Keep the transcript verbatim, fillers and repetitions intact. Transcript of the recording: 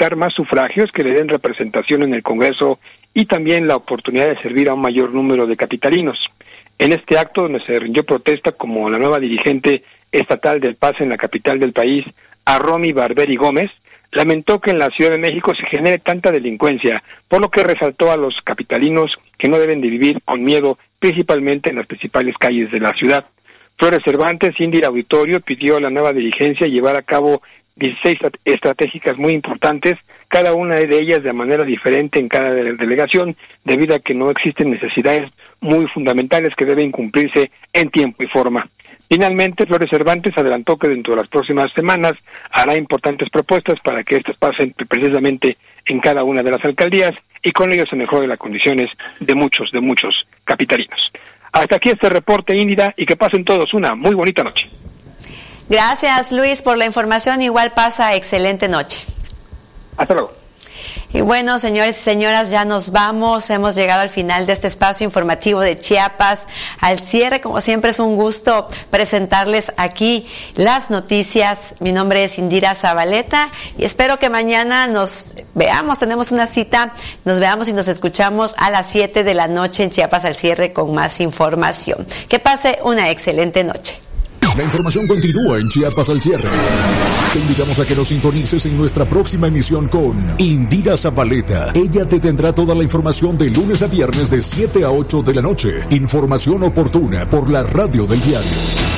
buscar más sufragios que le den representación en el Congreso y también la oportunidad de servir a un mayor número de capitalinos. En este acto, donde se rindió protesta como la nueva dirigente estatal del P A S en la capital del país, a Romy Barberi Gómez, lamentó que en la Ciudad de México se genere tanta delincuencia, por lo que resaltó a los capitalinos que no deben de vivir con miedo, principalmente en las principales calles de la ciudad. Flores Cervantes, Indira Auditorio, pidió a la nueva dirigencia llevar a cabo dieciséis estratégicas muy importantes, cada una de ellas de manera diferente en cada delegación, debido a que no existen necesidades muy fundamentales que deben cumplirse en tiempo y forma. Finalmente, Flores Cervantes adelantó que dentro de las próximas semanas hará importantes propuestas para que estas pasen precisamente en cada una de las alcaldías y con ello se mejoren las condiciones de muchos, de muchos capitalinos. Hasta aquí este reporte, Índira, y que pasen todos una muy bonita noche. Gracias, Luis, por la información. Igual pasa excelente noche. Hasta luego. Y bueno, señores y señoras, ya nos vamos. Hemos llegado al final de este espacio informativo de Chiapas al cierre. Como siempre, es un gusto presentarles aquí las noticias. Mi nombre es Indira Zabaleta y espero que mañana nos veamos. Tenemos una cita. Nos veamos y nos escuchamos a las siete de la noche en Chiapas al cierre con más información. Que pase una excelente noche. La información continúa en Chiapas al cierre. Te invitamos a que nos sintonices en nuestra próxima emisión con Indira Zabaleta. Ella te tendrá toda la información de lunes a viernes de siete a ocho de la noche. Información oportuna por la radio del diario.